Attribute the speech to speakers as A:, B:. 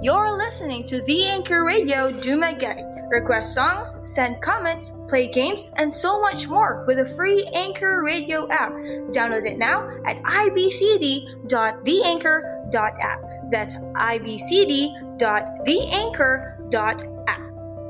A: You're listening to The Anchor Radio Dumaguete. Request songs, send comments, play games, and so much more with the free Anchor Radio app. Download it now at ibcd.theanchor.app. That's ibcd.theanchor.app.